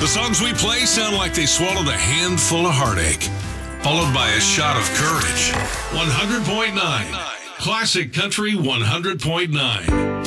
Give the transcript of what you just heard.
The songs we play sound like they swallowed a handful of heartache, followed by a shot of courage. 100.9. Classic Country 100.9.